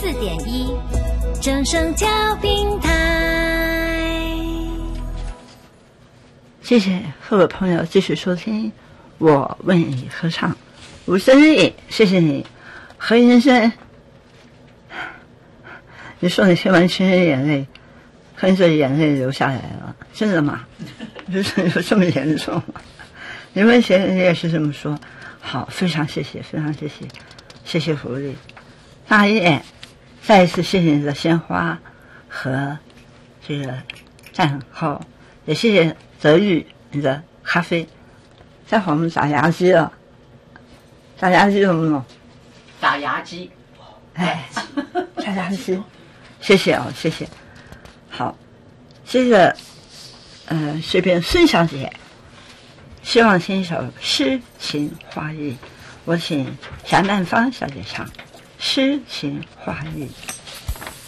94.1正声教平台。 谢谢各位朋友继续收听我为你合唱，吴森义，谢谢你。何先生，你说你听完亲人眼泪，很多眼泪流下来了，真的吗？有这么严重吗？你们写你也是这么说，好，非常谢谢，非常谢谢，谢谢福利。大雁，再一次谢谢你的鲜花和这个战后，也谢谢泽玉你的咖啡。待会儿我们打牙祭了，打牙祭怎么弄？ 打牙祭， 哎，打牙祭，谢谢哦，谢谢。好，接着，这边孙小姐希望听一首《诗情画意》，我请霞南芳小姐唱《诗情画意》。